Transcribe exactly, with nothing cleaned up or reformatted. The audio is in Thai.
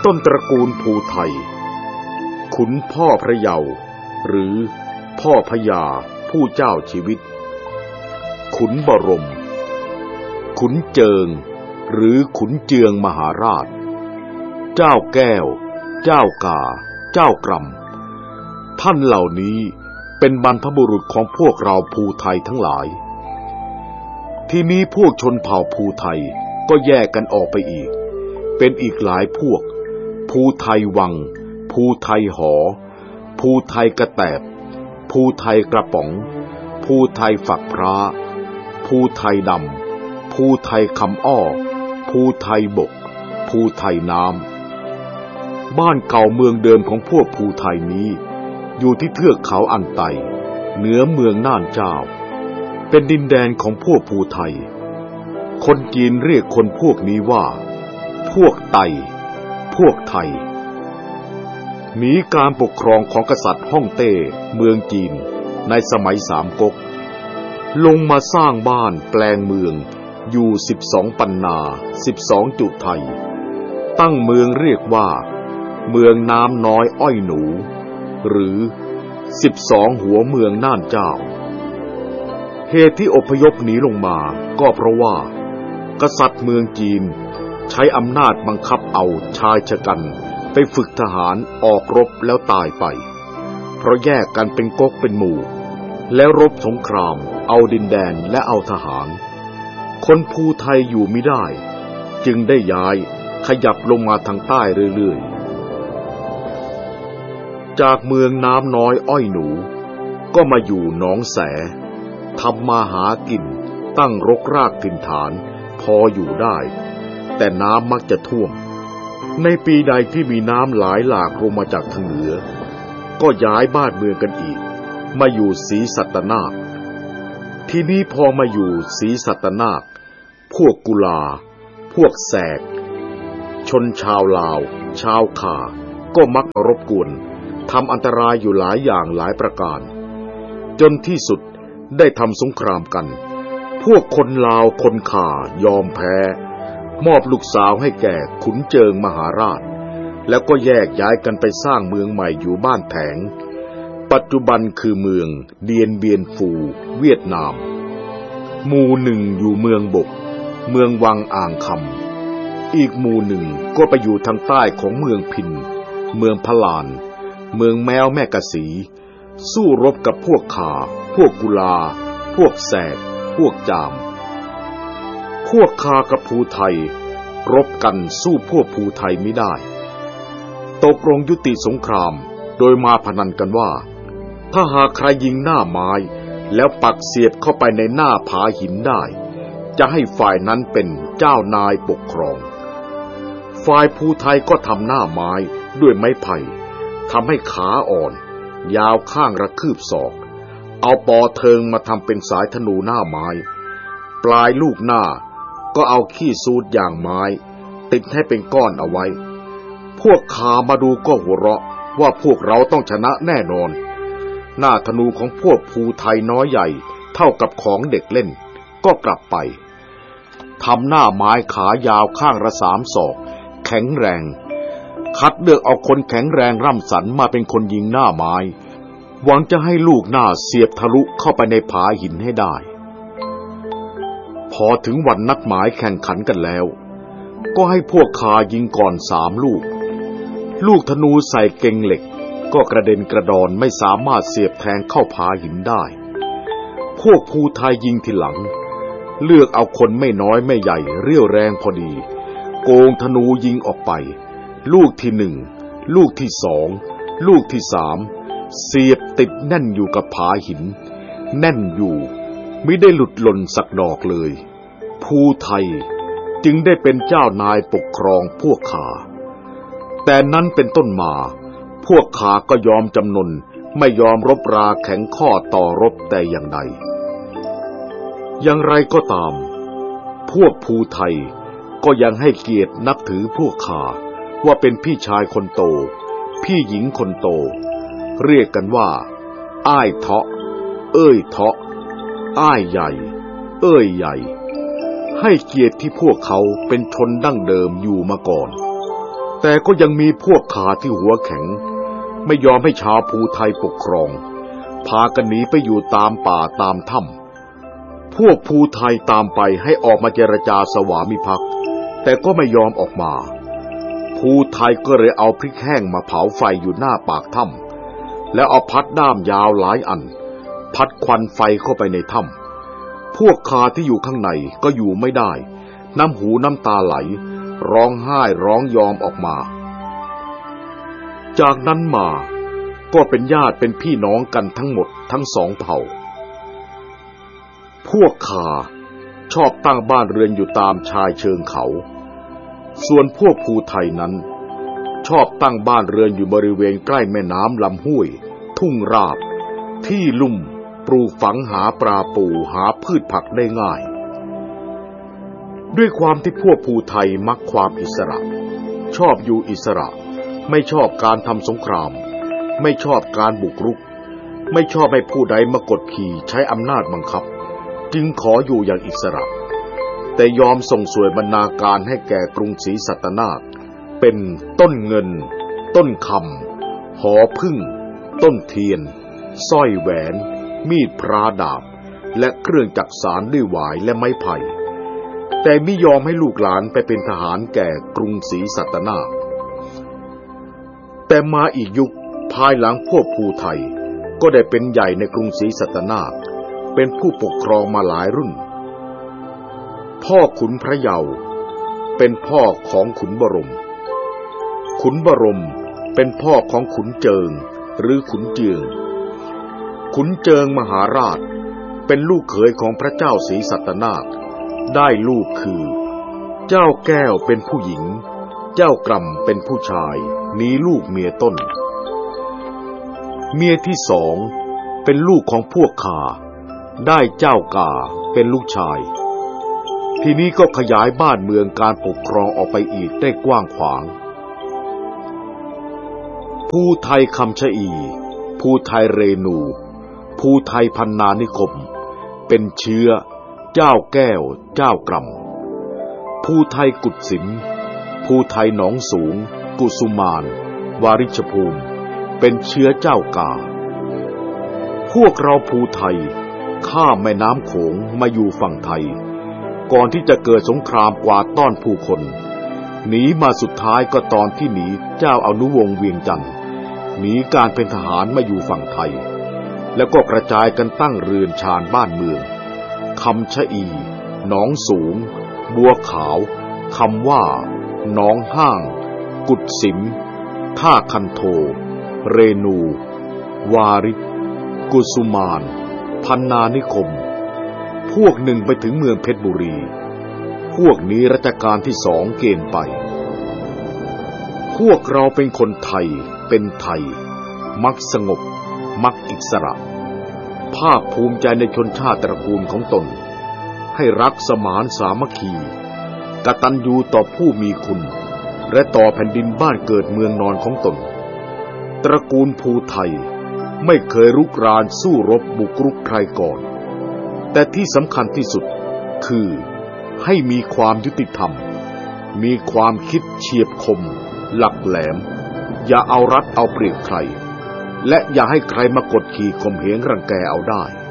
ต้นตระกูลภูไทยขุนพ่อพระเยาว์หรือพ่อพญาผู้เจ้าชีวิตขุนบรมขุนเจิงหรือขุนเจืองมหาราชเจ้าแก้วเจ้ากาเจ้ากรำท่านเหล่านี้เป็นบรรพบุรุษของพวกเราภูไทยทั้งหลายที่นี้พวกชนเผ่าภูไทยก็แยกกันออกไปอีกเป็นอีกหลายพวกภูไทยวังภูไทยหอภูไทยกระแตบภูไทยกระป๋องภูไทยฝักพร้าภูไทยดำภูไทยคำอ้อภูไทยบกภูไทยน้ำบ้านเก่าเมืองเดิมของพวกภูไทยนี้อยู่ที่เทือกเขาอันไตเหนือเมืองน่านเจ้าเป็นดินแดนของพวกภูไทยคนจีนเรียกคนพวกนี้ว่าพวกไตพวกไทยหนีการปกครองของกษัตริย์ฮ่องเต้เมืองจีนในสมัยสามก๊กลงมาสร้างบ้านแปลงเมืองอยู่สิบสองปันนาสิบสองจุไทยตั้งเมืองเรียกว่าเมืองน้ำน้อยอ้อยหนูหรือสิบสองหัวเมืองน่านเจ้าเหตุที่อพยพหนีลงมาก็เพราะว่ากษัตริย์เมืองจีนใช้อำนาจบังคับเอาชายชะกันไปฝึกทหารออกรบแล้วตายไปเพราะแยกกันเป็นก๊กเป็นหมู่แล้วรบสงครามเอาดินแดนและเอาทหารคนภูไทยอยู่ไม่ได้จึงได้ย้ายขยับลงมาทางใต้เรื่อยๆจากเมืองน้ำน้อยอ้อยหนูก็มาอยู่หนองแสทำมาหากินตั้งรกรากถิ่นฐานพออยู่ได้แต่น้ำมักจะท่วมในปีใดที่มีน้ำหลายหลากลงมาจากทางเหนือก็ย้ายบ้านเมืองกันอีกมาอยู่ศรีสัตนาคที่นี้พอมาอยู่ศรีสัตนาคพวกกุลาพวกแสกชนชาวลาวชาวข่าก็มักรบกวนทำอันตรายอยู่หลายอย่างหลายประการจนที่สุดได้ทำสงครามกันพวกคนลาวคนข่ายอมแพ้มอบลูกสาวให้แก่ขุนเจิงมหาราชแล้วก็แยกย้ายกันไปสร้างเมืองใหม่อยู่บ้านแถงปัจจุบันคือเมืองเดียนเบียนฟูเวียดนามหมู่หนึ่งอยู่เมืองบกเมืองวังอ่างคำอีกหมู่หนึ่งก็ไปอยู่ทางใต้ของเมืองพินเมืองพะลานเมืองแมวแม่กะสีสู้รบกับพวกข่าพวกกุลาพวกแสกพวกจามพวกข่ากับภูไทยรบกันสู้พวกภูไทยไม่ได้ตกลงยุติสงครามโดยมาพนันกันว่าถ้าหากใครยิงหน้าไม้แล้วปักเสียบเข้าไปในหน้าผาหินได้จะให้ฝ่ายนั้นเป็นเจ้านายปกครองฝ่ายภูไทยก็ทำหน้าไม้ด้วยไม้ไผ่ทำให้ขาอ่อนยาวข้างระคืบศอกเอาปอเทิงมาทำเป็นสายธนูหน้าไม้ปลายลูกหน้าก็เอาขี้สูดอย่างไม้ติดให้เป็นก้อนเอาไว้พวกข่ามาดูก็หัวเราะว่าพวกเราต้องชนะแน่นอนหน้าธนูของพวกภูไทยน้อยใหญ่เท่ากับของเด็กเล่นก็กลับไปทำหน้าไม้ขายาวข้างละสามศอกแข็งแรงคัดเลือกเอาคนแข็งแรงร่ำสันมาเป็นคนยิงหน้าไม้หวังจะให้ลูกหน้าเสียบทะลุเข้าไปในผาหินให้ได้พอถึงวันนัดหมายแข่งขันกันแล้วก็ให้พวกข่ายิงก่อนสามลูกลูกธนูใส่เก่งเหล็กก็กระเด็นกระดอนไม่สามารถเสียบแทงเข้าผาหินได้พวกภูไทยยิงทีหลังเลือกเอาคนไม่น้อยไม่ใหญ่เรี่ยวแรงพอดีโกงธนูยิงออกไปลูกที่หนึ่งลูกที่สองลูกที่สามเสียบติดแน่นอยู่กับผาหินแน่นอยู่มิได้หลุดหล่นสักดอกเลยภูไทยจึงได้เป็นเจ้านายปกครองพวกข่าแต่นั้นเป็นต้นมาพวกข่าก็ยอมจำนนไม่ยอมรบราแข็งข้อต่อรบแต่อย่างใดอย่างไรก็ตามพวกภูไทยก็ยังให้เกียรตินับถือพวกข่าว่าเป็นพี่ชายคนโตพี่หญิงคนโตเรียกกันว่าอ้ายเทาะเอ้ยเทาะอ้ายใหญ่เอ้ยใหญ่ให้เกียรติที่พวกเขาเป็นชนดั้งเดิมอยู่มาก่อนแต่ก็ยังมีพวกข่าที่หัวแข็งไม่ยอมให้ชาวภูไทยปกครองพากันหนีไปอยู่ตามป่าตามถ้ำพวกภูไทยตามไปให้ออกมาเจรจาสวามิภักดิ์แต่ก็ไม่ยอมออกมาภูไทยก็เลยเอาพริกแห้งมาเผาไฟอยู่หน้าปากถ้ำแล้วเอาพัดด้ามยาวหลายอันพัดควันไฟเข้าไปในถ้ำพวกข่าที่อยู่ข้างในก็อยู่ไม่ได้น้ำหูน้ำตาไหลร้องไห้ร้องยอมออกมาจากนั้นมาก็เป็นญาติเป็นพี่น้องกันทั้งหมดทั้งสองเผ่าพวกข่าชอบตั้งบ้านเรือนอยู่ตามชายเชิงเขาส่วนพวกภูไทยนั้นชอบตั้งบ้านเรือนอยู่บริเวณใกล้แม่น้ำลำห้วยทุ่งราบที่ลุ่มปลูกฝังหาปลาปูหาพืชผักได้ง่ายด้วยความที่พวกภูไทยมักความอิสระชอบอยู่อิสระไม่ชอบการทำสงครามไม่ชอบการบุกรุกไม่ชอบให้ผู้ใดมากดขี่ใช้อำนาจบังคับจึงขออยู่อย่างอิสระแต่ยอมส่งสวยบรรณาการให้แก่กรุงศรีสัตนาคเป็นต้นเงินต้นคำหอพึ่งต้นเทียนสร้อยแหวนมีดพระดาบและเครื่องจักสานด้วยหวายและไม้ไผ่แต่ไม่ยอมให้ลูกหลานไปเป็นทหารแก่กรุงศรีสัตนาคแต่มาอีกยุคภายหลังพวกภูไทยก็ได้เป็นใหญ่ในกรุงศรีสัตนาคเป็นผู้ปกครองมาหลายรุ่นพ่อขุนพระเยาว์เป็นพ่อของขุนบรมขุนบรมเป็นพ่อของขุนเจิงหรือขุนเจืองขุนเจิงมหาราชเป็นลูกเขยของพระเจ้าศรีสัตนาคได้ลูกคือเจ้าแก้วเป็นผู้หญิงเจ้ากรำเป็นผู้ชายมีลูกเมียต้นเมียที่สองเป็นลูกของพวกข่าได้เจ้ากาเป็นลูกชายทีนี้ก็ขยายบ้านเมืองการปกครองออกไปอีกได้กว้างขวางภูไทยคำชะอีภูไทยเรนูภูไทยพันนานิคมเป็นเชื้อเจ้าแก้วเจ้ากรำภูไทยกุดสิมภูไทยหนองสูงกุสุมานวาริชภูมิเป็นเชื้อเจ้ากาพวกเราภูไทยข้ามแม่น้ำโขงมาอยู่ฝั่งไทยก่อนที่จะเกิดสงครามกวาดต้อนผู้คนหนีมาสุดท้ายก็ตอนที่หนีเจ้าอนุวงศ์เวียงจันทร์หนีการเป็นทหารมาอยู่ฝั่งไทยแล้วก็กระจายกันตั้งเรือนชานบ้านเมืองคำชะอีหนองสูงบัวขาวคำว่าหนองห้างกุดสิมท่าคันโทเรนูวาริศกุสุมานพันนานิคมพวกหนึ่งไปถึงเมืองเพชรบุรีพวกนี้รัชกาลที่สองเกณฑ์ไปพวกเราเป็นคนไทยเป็นไทยมักสงบมักอิสระภาคภูมิใจในชนชาติตระกูลของตนให้รักสมานสามัคคีกตัญญูต่อผู้มีคุณและต่อแผ่นดินบ้านเกิดเมืองนอนของตนตระกูลภูไทยไม่เคยรุกรานสู้รบบุกรุกใครก่อนแต่ที่สำคัญที่สุดคือให้มีความยุติธรรมมีความคิดเฉียบคมหลักแหลมอย่าเอารัดเอาเปรียบใครและอย่าให้ใครมากดขี่ข่มเหงรังแกเอาได้